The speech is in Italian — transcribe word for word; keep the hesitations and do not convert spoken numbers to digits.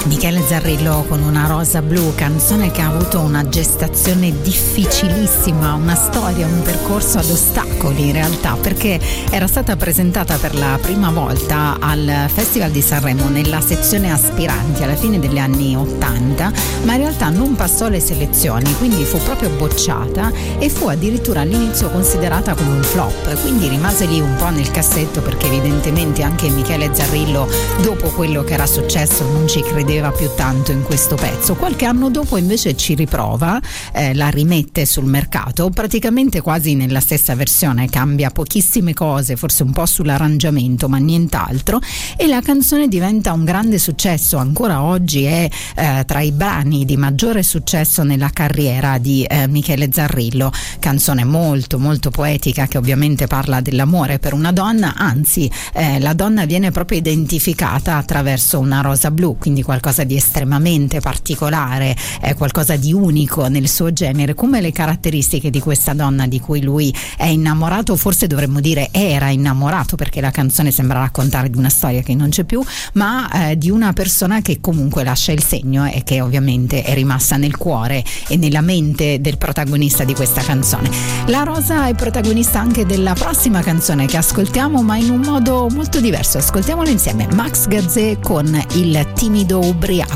Michele Zarrillo con Una rosa blu, canzone che ha avuto una gestazione difficilissima, una storia, un percorso ad ostacoli in realtà, perché era stata presentata per la prima volta al Festival di Sanremo nella sezione aspiranti alla fine degli anni ottanta, ma in realtà non passò le selezioni, quindi fu proprio bocciata e fu addirittura all'inizio considerata come un flop, quindi rimase lì un po' nel cassetto, perché evidentemente anche Michele Zarrillo, dopo quello che era successo, non ci credeva più tanto in questo pezzo. Qualche anno dopo invece ci riprova, eh, la rimette sul mercato praticamente quasi nella stessa versione, cambia pochissime cose, forse un po' sull'arrangiamento ma nient'altro, e la canzone diventa un grande successo. Ancora oggi è eh, tra i brani di maggiore successo nella carriera di eh, Michele Zarrillo, canzone molto molto poetica che ovviamente parla dell'amore per una donna, anzi eh, la donna viene proprio identificata attraverso una rosa blu, quindi qualcosa di estremamente particolare, eh, qualcosa di unico nel suo genere, come le caratteristiche di questa donna di cui lui è innamorato, forse dovremmo dire era innamorato, perché la canzone sembra raccontare di una storia che non c'è più, ma eh, di una persona che comunque lascia il segno e che ovviamente è rimasta nel cuore e nella mente del protagonista di questa canzone. La rosa è protagonista anche della prossima canzone che ascoltiamo, ma in un modo molto diverso. Ascoltiamola insieme, Max Gazzè con Il timido ubriaco.